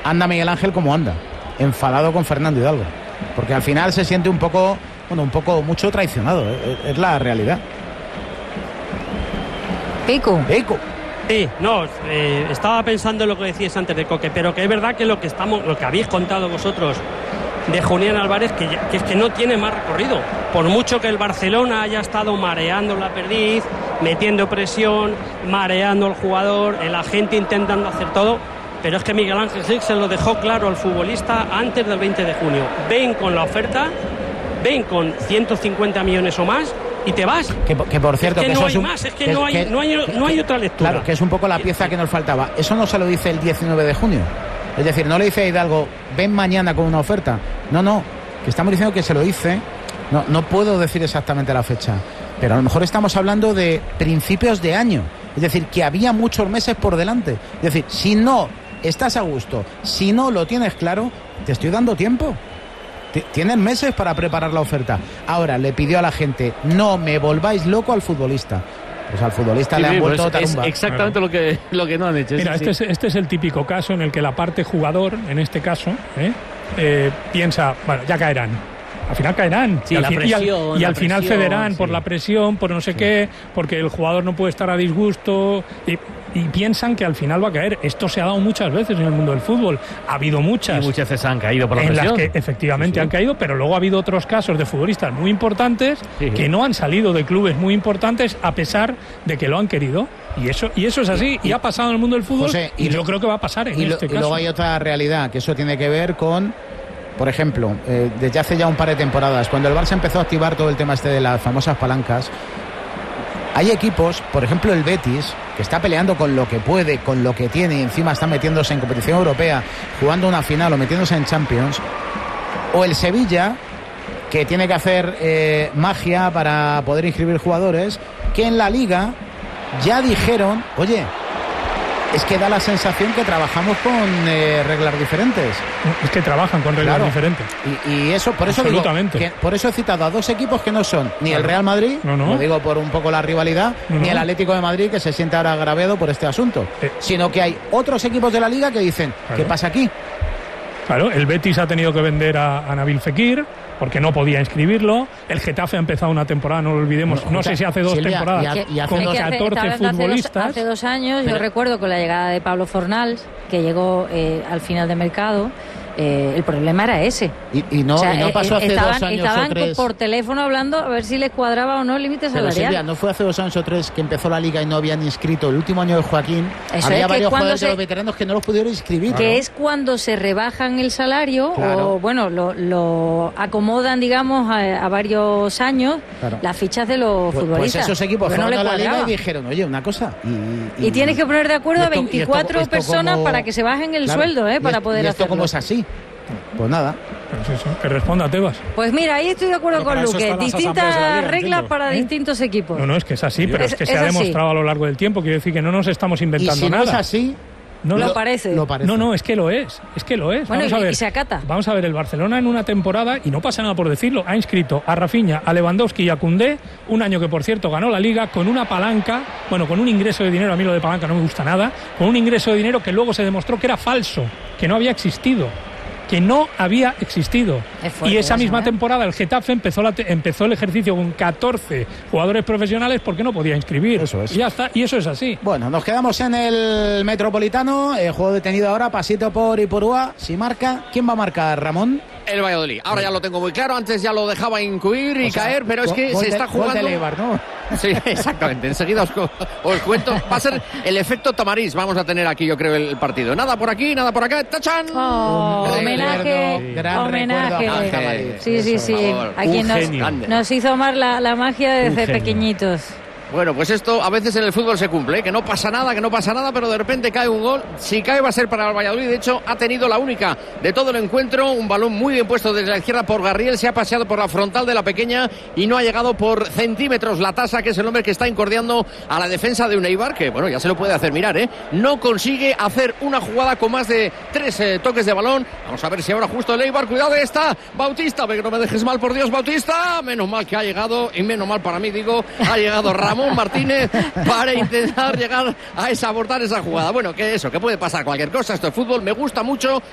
anda Miguel Ángel como anda, enfadado con Fernando Hidalgo, porque al final se siente un poco mucho traicionado, es la realidad. Pico. Sí, estaba pensando en lo que decías antes de Coque, pero que es verdad que lo que habéis contado vosotros de Julián Álvarez, que es que no tiene más recorrido. Por mucho que el Barcelona haya estado mareando la perdiz, metiendo presión, mareando al jugador, el agente intentando hacer todo, pero es que Miguel Ángel Gil se lo dejó claro al futbolista antes del 20 de junio. Ven con la oferta, ven con 150 millones o más y te vas. Que por cierto, es que no hay más, es que no hay otra lectura. Claro, que es un poco la pieza que nos faltaba. Eso no se lo dice el 19 de junio. Es decir, no le dice a Hidalgo, ven mañana con una oferta. No, que estamos diciendo que se lo dice. No puedo decir exactamente la fecha, pero a lo mejor estamos hablando de principios de año. Es decir, que había muchos meses por delante. Es decir, si no estás a gusto, si no lo tienes claro, te estoy dando tiempo. Tienes meses para preparar la oferta. Ahora le pidió a la gente, no me volváis loco al futbolista. Pues al futbolista le han vuelto tarumba. Es exactamente lo que no han hecho. Mira, este es el típico caso en el que la parte jugador, en este caso, piensa, bueno, ya caerán. Al final caerán. Sí, y al final cederán por la presión, por no sé qué, porque el jugador no puede estar a disgusto. Y piensan que al final va a caer. Esto se ha dado muchas veces en el mundo del fútbol. Ha habido muchas. Y muchas veces han caído por la presión. En las que efectivamente han caído, pero luego ha habido otros casos de futbolistas muy importantes que no han salido de clubes muy importantes a pesar de que lo han querido. Y eso es así. Y ha pasado en el mundo del fútbol, José, y yo creo que va a pasar en este caso. Y luego hay otra realidad, que eso tiene que ver con... Por ejemplo, desde hace ya un par de temporadas, cuando el Barça empezó a activar todo el tema de las famosas palancas, hay equipos, por ejemplo el Betis, que está peleando con lo que puede, con lo que tiene, y encima está metiéndose en competición europea, jugando una final o metiéndose en Champions, o el Sevilla, que tiene que hacer magia para poder inscribir jugadores, que en la Liga ya dijeron, oye, es que da la sensación que trabajamos con reglas diferentes. Es que trabajan con reglas diferentes. Y eso, por eso digo, por eso he citado a dos equipos que no son ni el Real Madrid, lo digo por un poco la rivalidad, ni el Atlético de Madrid, que se siente ahora agraviado por este asunto, sino que hay otros equipos de la Liga que dicen, ¿qué pasa aquí? Claro, el Betis ha tenido que vender a Nabil Fekir porque no podía inscribirlo. El Getafe ha empezado una temporada, no lo olvidemos, no sé si hace 2 temporadas, con 14 futbolistas. Hace 2 años, yo recuerdo con la llegada de Pablo Fornals, que llegó al final de mercado. El problema era ese. Y no pasó hace 2 años estaban o 3. Por teléfono hablando a ver si les cuadraba o no el límite salarial. Pero Silvia, ¿no fue hace 2 años o 3 que empezó la Liga y no habían inscrito el último año de Joaquín? Eso había varios jugadores de los veteranos que no los pudieron inscribir. Que es cuando se rebajan el salario, o bueno, lo acomodan, digamos, a varios años, las fichas de los futbolistas. Pues esos equipos fueron a la Liga y dijeron, oye, una cosa. Y tienes que poner de acuerdo a 24 personas para que se bajen el sueldo, para poder hacerlo. ¿Cómo es así? Pues nada. Pues eso, que responda Tebas. Pues mira, ahí estoy de acuerdo con Luque. Distintas reglas para distintos equipos. No, es que es así, pero es que se ha demostrado a lo largo del tiempo. Quiero decir que no nos estamos inventando nada. Y si no es así... Lo parece. No, es que lo es. Bueno, vamos a ver, y se acata. Vamos a ver, el Barcelona en una temporada, y no pasa nada por decirlo, ha inscrito a Rafinha, a Lewandowski y a Koundé, un año que por cierto ganó la Liga, con una palanca, bueno, con un ingreso de dinero, a mí lo de palanca no me gusta nada, con un ingreso de dinero que luego se demostró que era falso, que no había existido. Y esa misma temporada el Getafe empezó el ejercicio con 14 jugadores profesionales porque no podía inscribir. Eso es. Y ya está, y eso es así. Bueno, nos quedamos en el Metropolitano, el juego detenido ahora, pasito por Ipurúa. Si marca, ¿quién va a marcar, Ramón? El Valladolid. Ahora ya lo tengo muy claro. Antes ya lo dejaba intuir y caer, pero es que se está jugando. Gol de Eibar, ¿no? Sí, exactamente. Enseguida os cuento. Va a ser el efecto Tamarís. Vamos a tener aquí, yo creo, el partido. Nada por aquí, nada por acá. ¡Tachán! Homenaje. Sí. A quien nos hizo amar la magia desde pequeñitos. Bueno, pues esto a veces en el fútbol se cumple, que no pasa nada, pero de repente cae un gol. Si cae va a ser para el Valladolid. De hecho, ha tenido la única de todo el encuentro, un balón muy bien puesto desde la izquierda por Garriel, se ha paseado por la frontal de la pequeña y no ha llegado por centímetros la tasa, que es el hombre que está incordiando a la defensa de un Eibar, que bueno, ya se lo puede hacer mirar, no consigue hacer una jugada con más de 3 toques de balón. Vamos a ver si ahora justo el Eibar, cuidado, está Bautista, que no me dejes mal, por Dios, Bautista, menos mal que ha llegado, y menos mal para mí, digo, ha llegado Ramón Martínez para intentar llegar a abortar esa jugada. Bueno, que puede pasar cualquier cosa, esto es fútbol, me gusta mucho,